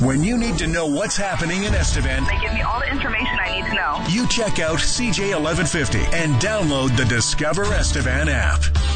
When you need to know what's happening in Estevan, They give me all the information I need to know. you check out CJ1150 and download the Discover Estevan app.